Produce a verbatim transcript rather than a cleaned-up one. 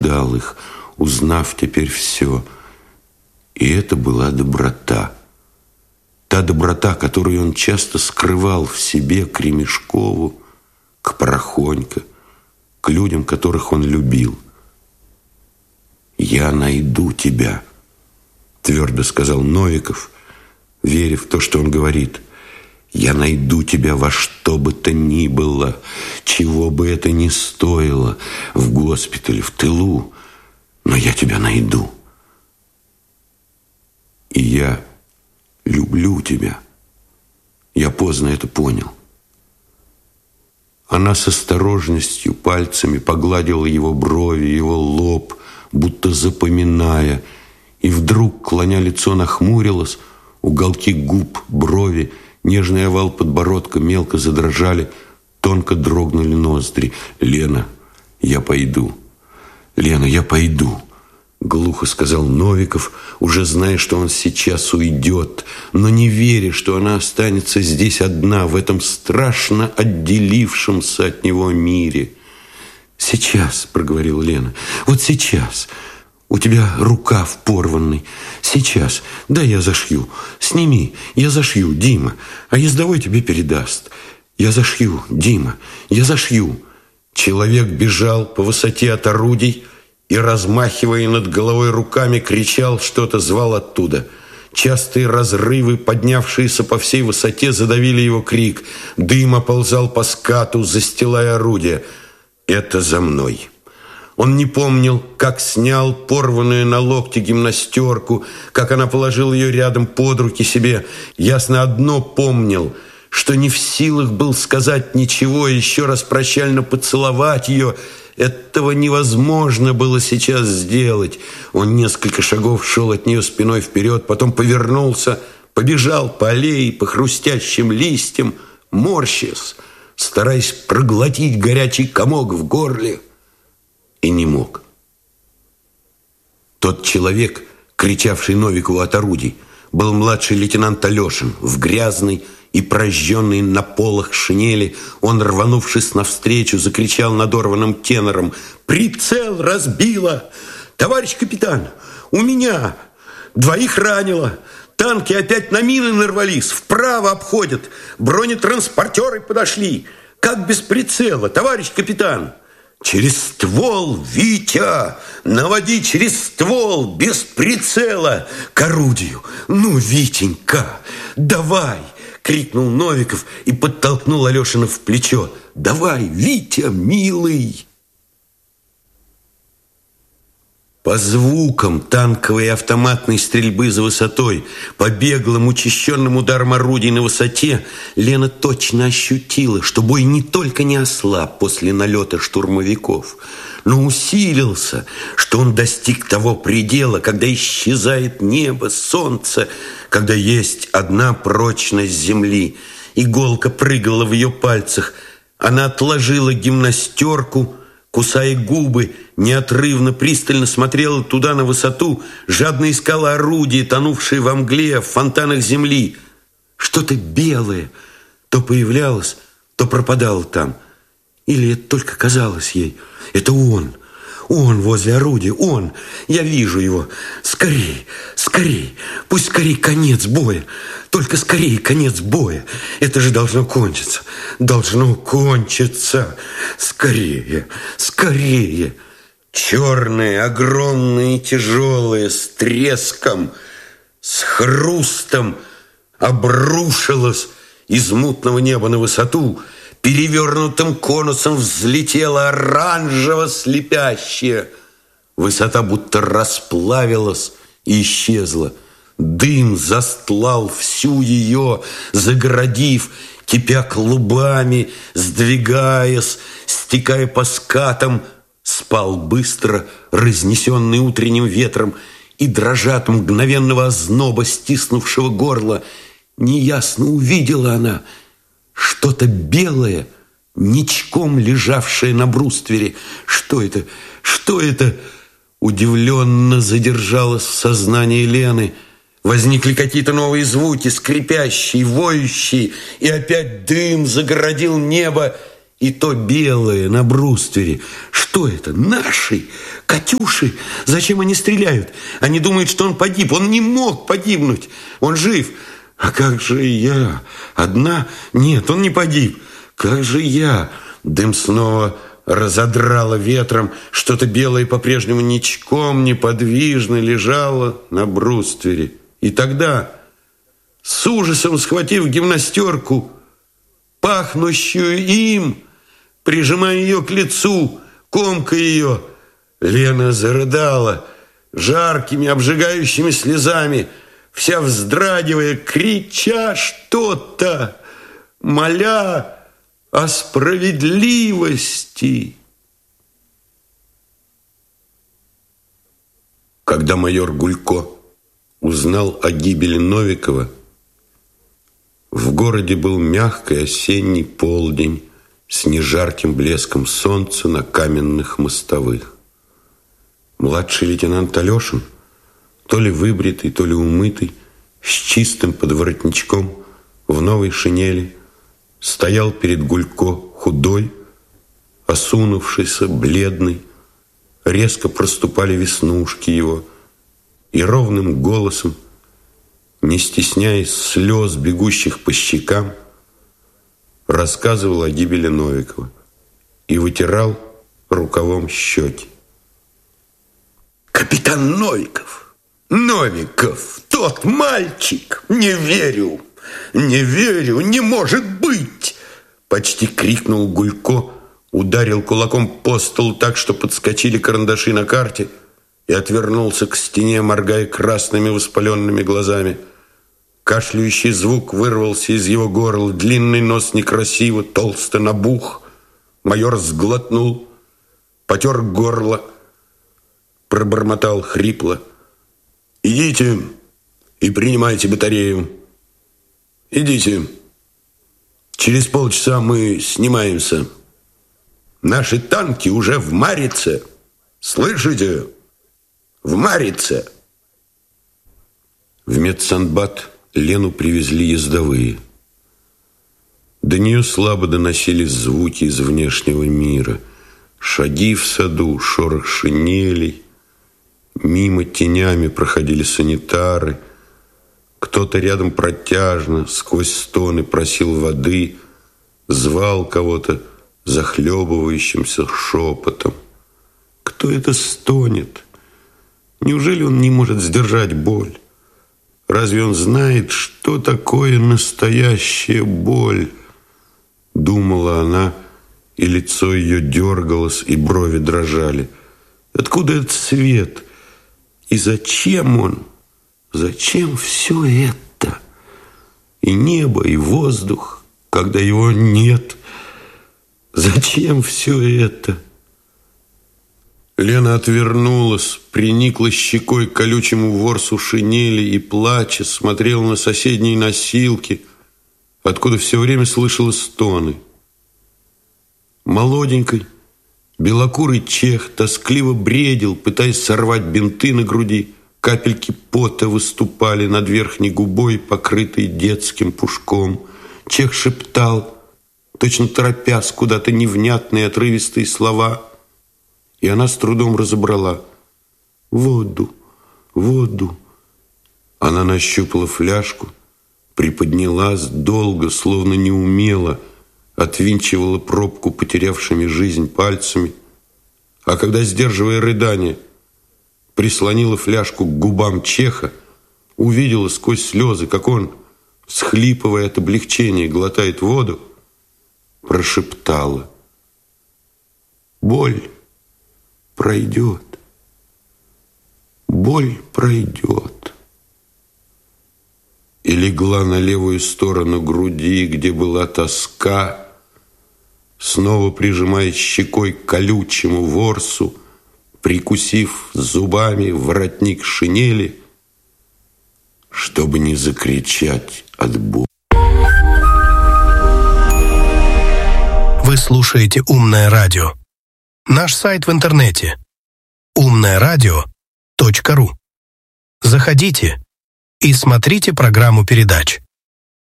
дал их, узнав теперь все. И это была доброта. Та доброта, которую он часто скрывал в себе к Ремешкову, к Порохонько, к людям, которых он любил. «Я найду тебя», — твердо сказал Новиков, веря в то, что он говорит. «Я найду тебя во что бы то ни было, чего бы это ни стоило, в госпитале, в тылу, но я тебя найду. И я люблю тебя. Я поздно это понял». Она с осторожностью пальцами погладила его брови, его лоб, будто запоминая, и вдруг, клоня лицо, нахмурилась, уголки губ, брови, нежный овал подбородка мелко задрожали, тонко дрогнули ноздри. «Лена, я пойду. Лена, я пойду», — глухо сказал Новиков, уже зная, что он сейчас уйдет, но не веря, что она останется здесь одна, в этом страшно отделившемся от него мире. «Сейчас», — проговорила Лена, — «вот сейчас. У тебя рукав порванный. Сейчас. Да, я зашью. Сними. Я зашью, Дима. А ездовой тебе передаст. Я зашью, Дима. Я зашью». Человек бежал по высоте от орудий и, размахивая над головой руками, кричал что-то, звал оттуда. Частые разрывы, поднявшиеся по всей высоте, задавили его крик. Дым оползал по скату, застилая орудие. «Это за мной». Он не помнил, как снял порванную на локте гимнастерку, как она положила ее рядом под руки себе. Ясно одно помнил, что не в силах был сказать ничего, еще раз прощально поцеловать ее. Этого невозможно было сейчас сделать. Он несколько шагов шел от нее спиной вперед, потом повернулся, побежал по аллее, по хрустящим листьям, морщась, стараясь проглотить горячий комок в горле, и не мог. Тот человек, кричавший Новикову от орудий, был младший лейтенант Алешин. В грязной и прожженной на полах шинели он, рванувшись навстречу, закричал надорванным тенором: «Прицел разбило! Товарищ капитан, у меня! Двоих ранило! Танки опять на мины нарвались, вправо обходят! Бронетранспортеры подошли! Как без прицела, товарищ капитан?» «Через ствол, Витя! Наводи через ствол, без прицела, к орудию! Ну, Витенька, давай!» — крикнул Новиков и подтолкнул Алешина в плечо. «Давай, Витя, милый!» По звукам танковой и автоматной стрельбы за высотой, по беглым учащенным ударам орудий на высоте, Лена точно ощутила, что бой не только не ослаб после налета штурмовиков, но усилился, что он достиг того предела, когда исчезает небо, солнце, когда есть одна прочность земли. Иголка прыгала в ее пальцах. Она отложила гимнастерку, кусая губы, неотрывно, пристально смотрела туда, на высоту, жадно искала орудия, тонувшие во мгле, в фонтанах земли. Что-то белое то появлялось, то пропадало там. Или это только казалось ей? Это он, он возле орудия, он. Я вижу его. Скорей, скорей, пусть скорей конец боя. Только скорее конец боя. Это же должно кончиться. Должно кончиться. Скорее, скорее. Черные, огромные, тяжелые, с треском, с хрустом обрушилось из мутного неба на высоту. Перевернутым конусом взлетела оранжево-слепящая. Высота будто расплавилась и исчезла. Дым застлал всю ее, загородив, кипя клубами, сдвигаясь, стекая по скатам. Спал быстро, разнесенный утренним ветром, и дрожа от мгновенного озноба, стиснувшего горло, неясно увидела она что-то белое, ничком лежавшее на бруствере. Что это? Что это? Удивленно задержалось в сознании Лены. Возникли какие-то новые звуки, скрипящие, воющие, и опять дым загородил небо И то белое на бруствере. Что это? Наши? Катюши? Зачем они стреляют? Они думают, что он погиб. Он не мог погибнуть. Он жив. А как же я? Одна? Нет, он не погиб. Как же я? Дым снова разодрало ветром. Что-то белое по-прежнему ничком неподвижно лежало на бруствере. И тогда, с ужасом схватив гимнастерку, пахнущую им, прижимая ее к лицу, комкая ее, Лена зарыдала жаркими, обжигающими слезами, вся вздрагивая, крича что-то, моля о справедливости. Когда майор Гулько узнал о гибели Новикова, в городе был мягкий осенний полдень с нежарким блеском солнца на каменных мостовых. Младший лейтенант Алешин, то ли выбритый, то ли умытый, с чистым подворотничком, в новой шинели, стоял перед Гулько худой, осунувшийся, бледный. Резко проступали веснушки его, и ровным голосом, не стесняясь слез, бегущих по щекам, рассказывал о гибели Новикова и вытирал рукавом щеки. Капитан Новиков! Новиков! Тот мальчик! Не верю! Не верю! Не может быть! Почти крикнул Гулько, ударил кулаком по столу так, что подскочили карандаши на карте, и отвернулся к стене, моргая красными воспаленными глазами. Кашляющий звук вырвался из его горла, длинный нос некрасиво, толсто набух. Майор сглотнул, потер горло, пробормотал хрипло: «Идите и принимайте батарею. Идите. Через полчаса мы снимаемся. Наши танки уже в Марице. Слышите? В Марице». В медсанбат Лену привезли ездовые. До нее слабо доносились звуки из внешнего мира. Шаги в саду, шорох шинелей. Мимо тенями проходили санитары. Кто-то рядом протяжно, сквозь стоны, просил воды, звал кого-то захлебывающимся шепотом. Кто это стонет? Неужели он не может сдержать боль? Разве он знает, что такое настоящая боль? Думала она, и лицо ее дергалось, и брови дрожали. Откуда этот свет? И зачем он? Зачем все это? И небо, и воздух, когда его нет. Зачем все это? Лена отвернулась, приникла щекой к колючему ворсу шинели и, плача, смотрела на соседние носилки, откуда все время слышала стоны. Молоденький, белокурый чех тоскливо бредил, пытаясь сорвать бинты на груди. Капельки пота выступали над верхней губой, покрытой детским пушком. Чех шептал, точно торопясь куда-то, невнятные отрывистые слова. И она с трудом разобрала: «Воду, воду». Она нащупала фляжку, приподнялась долго, словно неумело, отвинчивала пробку потерявшими жизнь пальцами, а когда, сдерживая рыдание, прислонила фляжку к губам Чеха, увидела сквозь слезы, как он, всхлипывая от облегчения, глотает воду, прошептала: «Боль пройдет, боль пройдет». И легла на левую сторону груди, где была тоска, снова прижимаясь щекой к колючему ворсу, прикусив зубами воротник шинели, чтобы не закричать от боли. Вы слушаете «Умное радио». Наш сайт в интернете умное радио точка ру. Заходите и смотрите программу передач.